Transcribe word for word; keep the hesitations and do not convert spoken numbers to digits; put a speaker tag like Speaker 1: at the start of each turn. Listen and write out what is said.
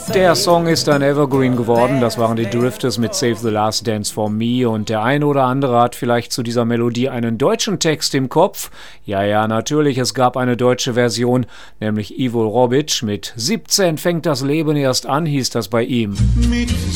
Speaker 1: Der Song ist ein Evergreen geworden, das waren die Drifters mit Save the Last Dance for Me und der eine oder andere hat vielleicht zu dieser Melodie einen deutschen Text im Kopf. Ja, ja, natürlich, es gab eine deutsche Version, nämlich Ivo Robic mit siebzehn fängt das Leben erst an, hieß das bei ihm.
Speaker 2: Mit